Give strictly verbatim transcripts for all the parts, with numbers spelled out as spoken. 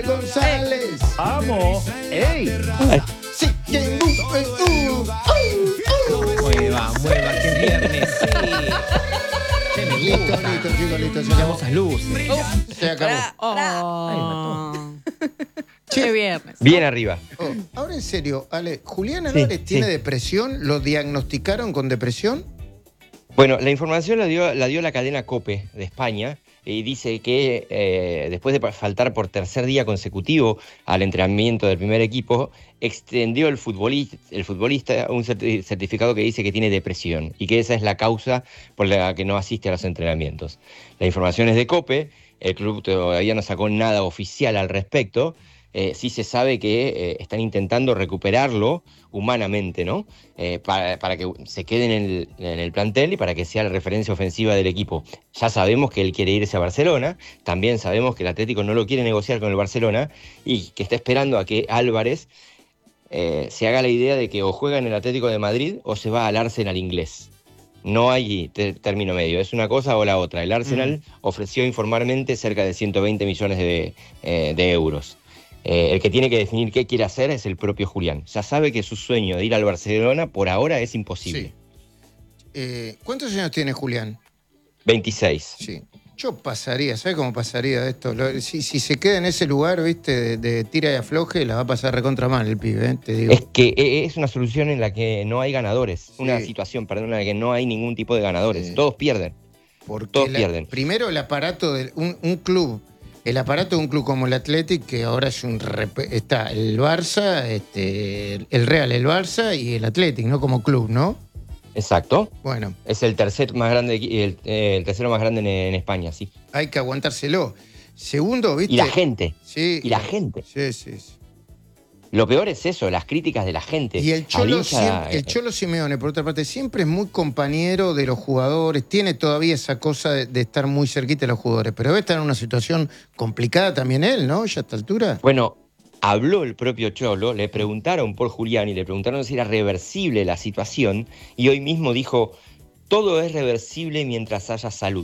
González. ¡Vamos! ¡Ey! Uh, sí, que, uh, uh, uh, uh. Mueva, mueva, que es viernes, sí. Che, me Listo, gusta. listo, chicos, listo. Se Miramos acabó. esas luces. Se acabó. Oh. Che, Qué viernes. Bien arriba. Oh, ahora en serio, Ale, ¿Julián Sí, Álvarez tiene sí. depresión? ¿Lo diagnosticaron con depresión? Bueno, la información la dio, la dio la cadena COPE de España y dice que eh, después de faltar por tercer día consecutivo al entrenamiento del primer equipo, extendió el futbolista, el futbolista un certi- certificado que dice que tiene depresión y que esa es la causa por la que no asiste a los entrenamientos. La información es de COPE, el club todavía no sacó nada oficial al respecto. Eh, sí se sabe que eh, están intentando recuperarlo humanamente, ¿no? Eh, para, para que se quede en el, en el plantel y para que sea la referencia ofensiva del equipo. Ya sabemos que él quiere irse a Barcelona, también sabemos que el Atlético no lo quiere negociar con el Barcelona y que está esperando a que Álvarez eh, se haga la idea de que o juega en el Atlético de Madrid o se va al Arsenal inglés. No hay te- término medio, es una cosa o la otra. El Arsenal mm. ofreció informalmente cerca de ciento veinte millones de, eh, de euros. Eh, el que tiene que definir qué quiere hacer es el propio Julián. Ya sabe que su sueño de ir al Barcelona por ahora es imposible. Sí. Eh, ¿Cuántos años tiene Julián? veintiséis. Sí. Yo pasaría, ¿sabes cómo pasaría esto? Lo, si, si se queda en ese lugar, viste, de, de tira y afloje, la va a pasar recontra mal el pibe, ¿eh? Te digo. Es que es una solución en la que no hay ganadores. Sí. Una situación, perdón, en la que no hay ningún tipo de ganadores. Sí. Todos pierden. Porque Todos la, pierden. Primero el aparato de un, un club, el aparato de un club como el Athletic, que ahora es un rep- está el Barça, este, el Real, el Barça y el Athletic, ¿no? Como club, ¿no? Exacto. Bueno, Es el tercer más grande, el, el tercero más grande en, en España, sí. hay que aguantárselo. Segundo, ¿viste? Y la gente. Sí. Y la gente. Sí, sí, sí. Lo peor es eso, las críticas de la gente. Y el Al Cholo, hincha, siempre- el eh, Cholo Simeone, por otra parte, siempre es muy compañero de los jugadores, tiene todavía esa cosa de, de estar muy cerquita de los jugadores, pero debe estar en una situación complicada también él, ¿no? Ya a esta altura. Bueno, habló el propio Cholo, le preguntaron por Julián y le preguntaron si era reversible la situación y hoy mismo dijo, todo es reversible mientras haya salud.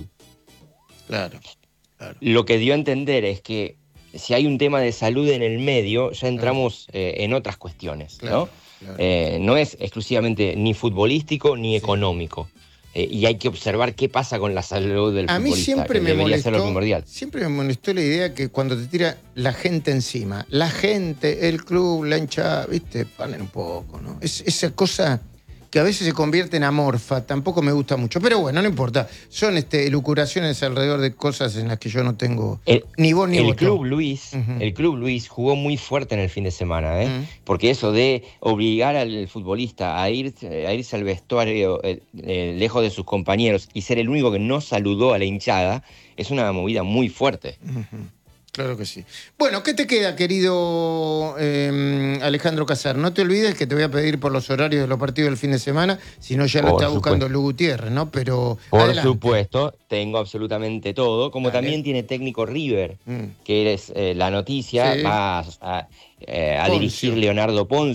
Claro, claro. Lo que dio a entender es que si hay un tema de salud en el medio, ya entramos eh, en otras cuestiones, Claro, ¿no? claro. Eh, no es exclusivamente ni futbolístico ni Sí. económico. Eh, y hay que observar qué pasa con la salud del A mí futbolista, siempre que me debería molestó, ser lo primordial. siempre me molestó la idea que cuando te tira la gente encima, la gente, el club, la hinchada, viste, paren un poco, ¿no? Es, esa cosa que a veces se convierte en amorfa, tampoco me gusta mucho, pero bueno, no importa. Son este, elucubraciones alrededor de cosas en las que yo no tengo El, ni voz ni el voto. Club Luis, Ujú. el Club Luis jugó muy fuerte en el fin de semana, ¿eh? Ujú. Porque eso de obligar al futbolista a, ir, a irse al vestuario eh, eh, lejos de sus compañeros y ser el único que no saludó a la hinchada, es una movida muy fuerte. Ujú. Claro que sí. Bueno, ¿qué te queda, querido eh, Alejandro Casar? No te olvides que te voy a pedir por los horarios de los partidos del fin de semana, si no ya lo Por está buscando supuesto. Lu Gutiérrez, ¿no? Pero Por adelante. supuesto, tengo absolutamente todo, como Dale. también tiene técnico River, Mm. que es eh, la noticia, Sí. va a, a, eh, a Poncio. dirigir Leonardo Ponce.